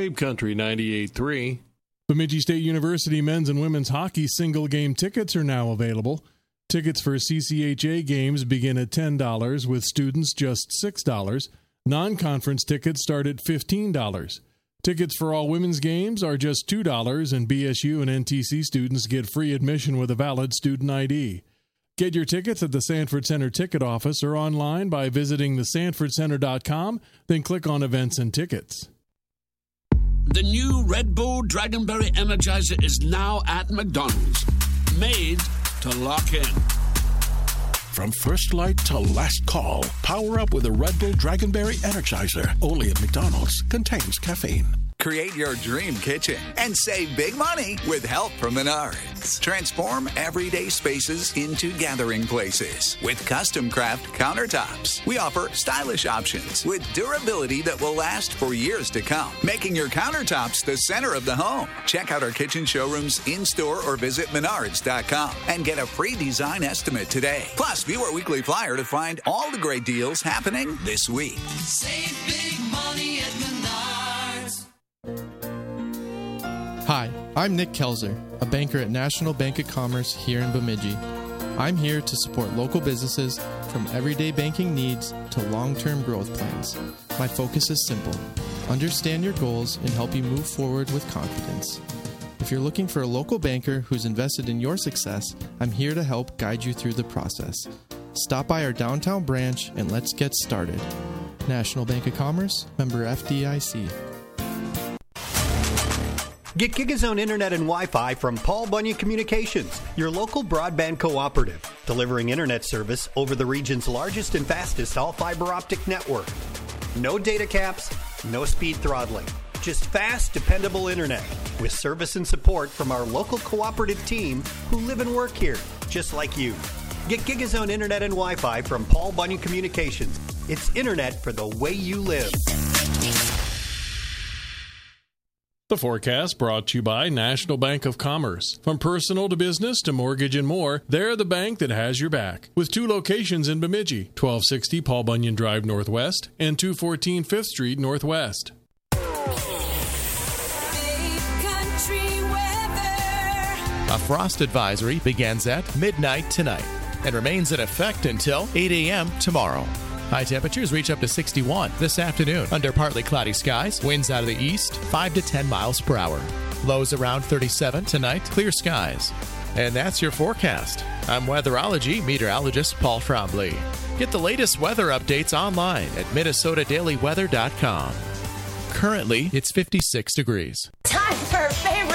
Babe Country 98.3. Bemidji State University men's and women's hockey single-game tickets are now available. Tickets for CCHA games begin at $10, with students just $6. Non-conference tickets start at $15. Tickets for all women's games are just $2, and BSU and NTC students get free admission with a valid student ID. Get your tickets at the Sanford Center ticket office or online by visiting thesanfordcenter.com, then click on Events and Tickets. The new Red Bull Dragonberry Energizer is now at McDonald's. Made to lock in. From first light to last call, power up with a Red Bull Dragonberry Energizer. Only at McDonald's. Contains caffeine. Create your dream kitchen and save big money with help from Menards. Transform everyday spaces into gathering places with custom craft countertops. We offer stylish options with durability that will last for years to come, making your countertops the center of the home. Check out our kitchen showrooms in-store or visit Menards.com and get a free design estimate today. Plus, view our weekly flyer to find all the great deals happening this week. Save big money at Menards. Hi, I'm Nick Kelzer, a banker at National Bank of Commerce here in Bemidji. I'm here to support local businesses from everyday banking needs to long-term growth plans. My focus is simple: understand your goals and help you move forward with confidence. If you're looking for a local banker who's invested in your success, I'm here to help guide you through the process. Stop by our downtown branch and let's get started. National Bank of Commerce, member FDIC. Get GigaZone Internet and Wi-Fi from Paul Bunyan Communications, your local broadband cooperative, delivering internet service over the region's largest and fastest all-fiber optic network. No data caps, no speed throttling, just fast, dependable internet with service and support from our local cooperative team who live and work here, just like you. Get GigaZone Internet and Wi-Fi from Paul Bunyan Communications. It's internet for the way you live. The forecast brought to you by National Bank of Commerce. From personal to business to mortgage and more, they're the bank that has your back. With 2 locations in Bemidji, 1260 Paul Bunyan Drive Northwest and 214 5th Street Northwest. A frost advisory begins at midnight tonight and remains in effect until 8 a.m. tomorrow. High temperatures reach up to 61 this afternoon under partly cloudy skies, winds out of the east, 5 to 10 miles per hour. Lows around 37 tonight, clear skies. And that's your forecast. I'm weatherology meteorologist Paul Trombley. Get the latest weather updates online at MinnesotaDailyWeather.com. Currently, it's 56 degrees. Time for